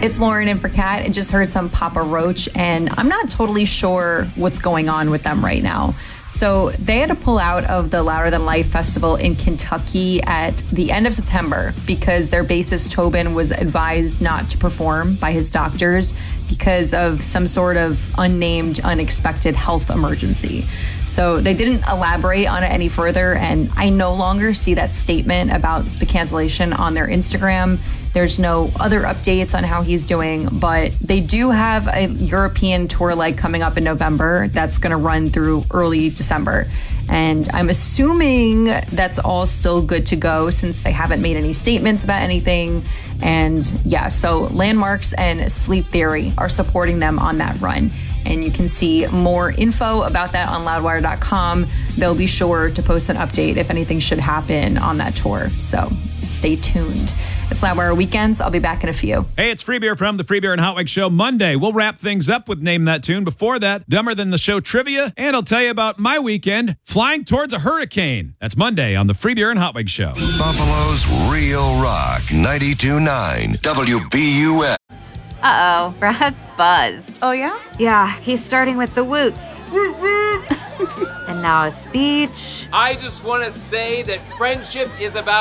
It's Lauren in for Kat. I just heard some Papa Roach, and I'm not totally sure what's going on with them right now. So they had to pull out of the Louder Than Life festival in Kentucky at the end of September because their bassist Tobin was advised not to perform by his doctors because of some sort of unnamed, unexpected health emergency. So they didn't elaborate on it any further, and I no longer see that statement about the cancellation on their Instagram. There's no other updates on how he's doing, but they do have a European tour leg coming up in November that's going to run through early December. And I'm assuming that's all still good to go since they haven't made any statements about anything. And yeah, so Landmarks and Sleep Theory are supporting them on that run. And you can see more info about that on loudwire.com. They'll be sure to post an update if anything should happen on that tour. So stay tuned. It's Loudwire Weekends. I'll be back in a few. Hey, it's Free Beer from the Free Beer and Hot Wings Show Monday. We'll wrap things up with Name That Tune. Before that, Dumber Than the Show trivia, and I'll tell you about my weekend flying towards a hurricane. That's Monday on the Free Beer and Hot Wings Show. Buffalo's Real Rock 92.9 WBUF. Uh-oh, Brad's buzzed. Oh, yeah? Yeah, he's starting with the woots. And now a speech. I just want to say that friendship is about